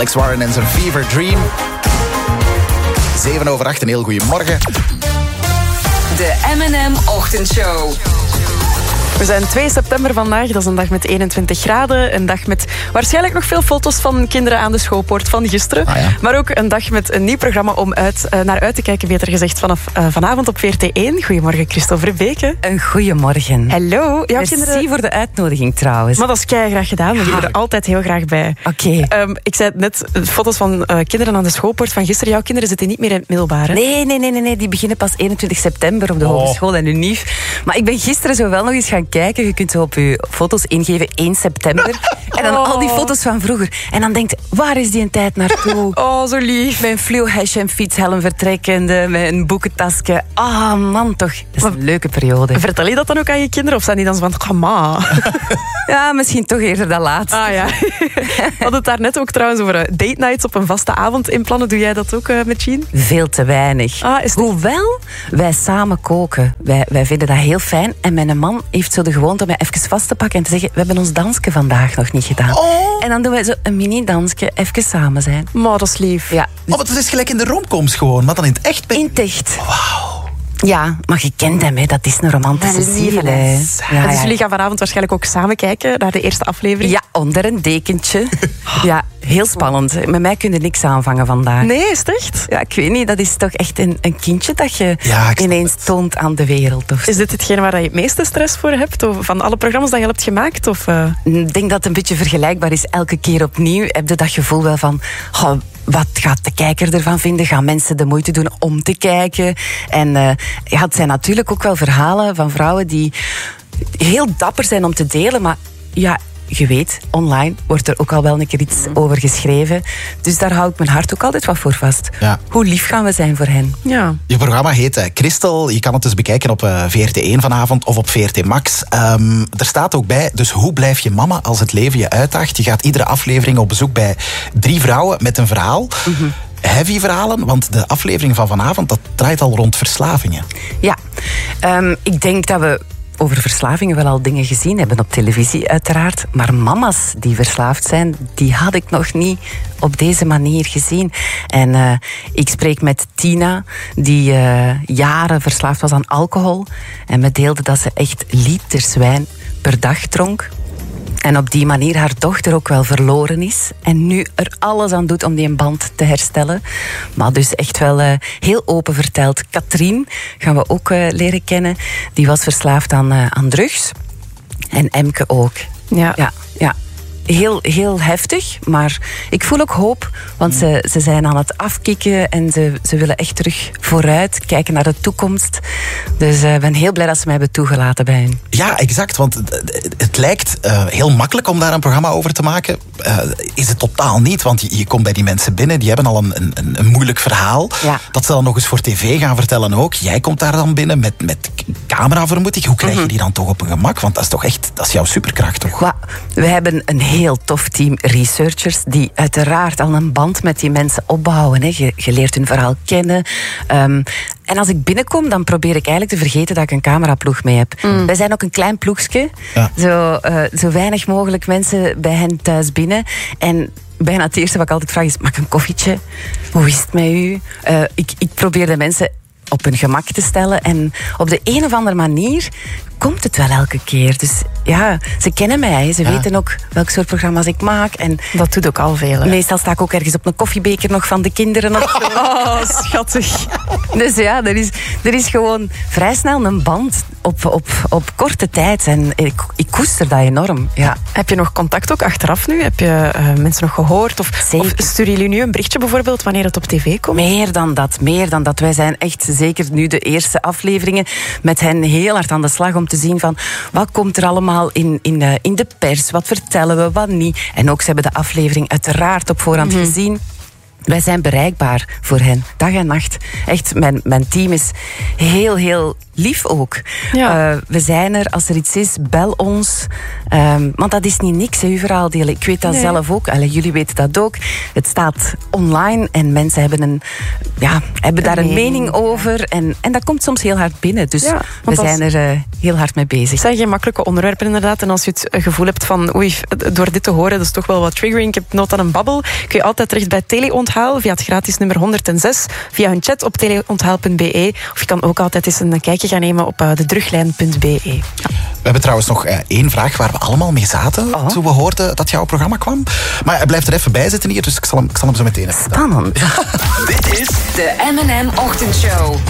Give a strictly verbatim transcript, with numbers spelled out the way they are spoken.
Alex Warren en zijn Fever Dream. zeven over acht, een heel goede morgen. De M en M-ochtendshow. We zijn twee september vandaag, dat is een dag met eenentwintig graden. Een dag met waarschijnlijk nog veel foto's van kinderen aan de schoolpoort van gisteren. Ah, ja. Maar ook een dag met een nieuw programma om uit, uh, naar uit te kijken, beter gezegd, vanaf uh, vanavond op V R T één. Goedemorgen, Christel Verbeke. Een goedemorgen. Hallo. Merci kinderen... voor de uitnodiging trouwens. Maar dat is keigraag gedaan, we zijn er altijd heel graag bij. Oké. Okay. Um, ik zei net, foto's van uh, kinderen aan de schoolpoort van gisteren. Jouw kinderen zitten niet meer in het middelbaar, hè? Nee, nee, nee, nee, nee. Die beginnen pas eenentwintig september op de oh. hogeschool en Unief. Maar ik ben gisteren zo wel nog eens gaan kijken. Je kunt zo op je foto's ingeven één september. En dan al die foto's van vroeger. En dan denkt, waar is die een tijd naartoe? Oh, zo lief. Met een fluohesje en fietshelm vertrekkende, met een boekentasje. Ah, oh, man, toch. Dat is maar, een leuke periode. Vertel je dat dan ook aan je kinderen? Of zijn die dan zo van, gama? Ja, misschien toch eerder dan laat. Ah ja. We hadden het daar net ook trouwens over date nights op een vaste avond inplannen. Doe jij dat ook uh, met Jean? Veel te weinig. Ah, is Hoewel wij samen koken. Wij, wij vinden dat heel fijn. En mijn man heeft zo de gewoonte om mij even vast te pakken en te zeggen, we hebben ons dansje vandaag nog niet gedaan. Oh. En dan doen wij zo een mini-dansje, even samen zijn. Maar dat is lief. Ja. Dus... Oh, maar het is gelijk in de romcoms gewoon, maar dan in het echt. In het echt. Wauw. Ja, maar je kent hem, hè. Dat is een romantische ziel. Ja, ja, dus jullie gaan vanavond waarschijnlijk ook samen kijken naar de eerste aflevering? Ja, onder een dekentje. Ja, heel spannend. Met mij kun je niks aanvangen vandaag. Nee, is het echt? Ja, ik weet niet, dat is toch echt een, een kindje dat je ja, ineens toont aan de wereld. Of is dit hetgene waar je het meeste stress voor hebt? Of van alle programma's dat je hebt gemaakt? Of, uh... Ik denk dat het een beetje vergelijkbaar is. Elke keer opnieuw heb je dat gevoel wel van... Oh, wat gaat de kijker ervan vinden? Gaan mensen de moeite doen om te kijken? En uh, ja, het zijn natuurlijk ook wel verhalen van vrouwen die heel dapper zijn om te delen, maar ja, je weet, online wordt er ook al wel een keer iets over geschreven. Dus daar hou ik mijn hart ook altijd wat voor vast. Ja. Hoe lief gaan we zijn voor hen? Ja. Je programma heet uh, Christel. Je kan het dus bekijken op uh, V R T één vanavond of op V R T Max. Um, er staat ook bij, dus hoe blijf je mama als het leven je uitdaagt? Je gaat iedere aflevering op bezoek bij drie vrouwen met een verhaal. Mm-hmm. Heavy verhalen, want de aflevering van vanavond, dat draait al rond verslavingen. Ja, um, ik denk dat we over verslavingen wel al dingen gezien hebben op televisie uiteraard. Maar mama's die verslaafd zijn, die had ik nog niet op deze manier gezien. En uh, ik spreek met Tina, die uh, jaren verslaafd was aan alcohol. En me deelde dat ze echt liters wijn per dag dronk. En op die manier haar dochter ook wel verloren is. En nu er alles aan doet om die band te herstellen. Maar dus echt wel uh, heel open verteld. Katrien gaan we ook uh, leren kennen. Die was verslaafd aan, uh, aan drugs. En Emke ook. Ja. Ja, ja. Heel, heel heftig, maar ik voel ook hoop. Want ze, ze zijn aan het afkicken en ze, ze willen echt terug vooruit, kijken naar de toekomst. Dus ik uh, ben heel blij dat ze mij hebben toegelaten bij hen. Ja, exact, want het, het lijkt uh, heel makkelijk om daar een programma over te maken. Uh, is het totaal niet, want je, je komt bij die mensen binnen, die hebben al een, een, een moeilijk verhaal. Ja. Dat ze dan nog eens voor tv gaan vertellen ook. Jij komt daar dan binnen met, met camera, vermoed ik. Hoe krijg je die dan toch op een gemak? Want dat is toch echt, dat is jouw superkracht, toch? Well, we hebben een heel tof team researchers die uiteraard al een band met die mensen opbouwen. Hè. Je, je leert hun verhaal kennen. Um, en als ik binnenkom, dan probeer ik eigenlijk te vergeten dat ik een cameraploeg mee heb. Mm. Wij zijn ook een klein ploegje. Ja. Zo, uh, zo weinig mogelijk mensen bij hen thuis binnen. En bijna het eerste wat ik altijd vraag is, mag ik een koffietje? Hoe is het met u? Uh, ik, ik probeer de mensen op hun gemak te stellen. En op de een of andere manier komt het wel elke keer. Dus ja, ze kennen mij. Ze ja. weten ook welk soort programma's ik maak. En dat doet ook al veel. Hè? Meestal sta ik ook ergens op een koffiebeker nog van de kinderen. Of zo. Oh, schattig. Dus ja, er is, er is gewoon vrij snel een band op, op, op korte tijd. En ik, ik koester dat enorm. Ja. Heb je nog contact ook achteraf nu? Heb je uh, mensen nog gehoord? Of, of sturen jullie nu een berichtje bijvoorbeeld wanneer het op tv komt? Meer dan dat, meer dan dat. Wij zijn echt zeker nu de eerste afleveringen met hen heel hard aan de slag om te zien van wat komt er allemaal in, in, uh, in de pers, wat vertellen we, wat niet. En ook, ze hebben de aflevering uiteraard op voorhand mm-hmm. gezien. wij zijn bereikbaar voor hen, dag en nacht. Echt, mijn, mijn team is heel, heel lief ook. Ja. Uh, we zijn er, als er iets is, bel ons. Um, want dat is niet niks, hè, uw verhaal delen. Ik weet dat nee. zelf ook. Allee, jullie weten dat ook. Het staat online en mensen hebben, een, ja, hebben daar een, een mening, mening over. En, en dat komt soms heel hard binnen. Dus ja, we zijn er uh, heel hard mee bezig. Het zijn geen makkelijke onderwerpen inderdaad. En als je het gevoel hebt van, oei, door dit te horen, dat is toch wel wat triggering. Ik heb nood aan een babbel. Kun je altijd terecht bij Teleonthaal via het gratis nummer honderdzes. Via hun chat op teleonthaal punt be. Of je kan ook altijd eens een kijkje gaan nemen op uh, de druglijn punt be. Ja. We hebben trouwens nog uh, één vraag waar we allemaal mee zaten oh. toen we hoorden dat jouw programma kwam. Maar hij blijft er even bij zitten hier, dus ik zal hem, ik zal hem zo meteen even Spannend. Dit is de M en M Ochtendshow.